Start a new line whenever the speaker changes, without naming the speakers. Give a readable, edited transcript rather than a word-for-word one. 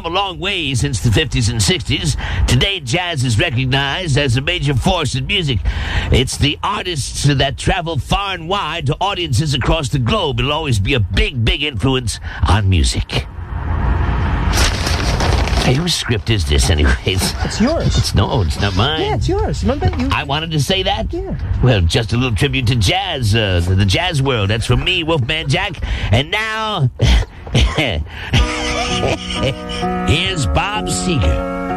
long way since the 50s and 60s. Today, jazz is recognized as a major force in music. It's the artists that travel far and wide to audiences across the globe. It'll always be a big, big influence on music. Hey, whose script is this, anyways?
It's yours.
It's not mine.
Yeah, it's yours. Remember you?
I wanted to say that?
Yeah.
Well, just a little tribute to jazz, the jazz world. That's from me, Wolfman Jack. And now, here's Bob Seger.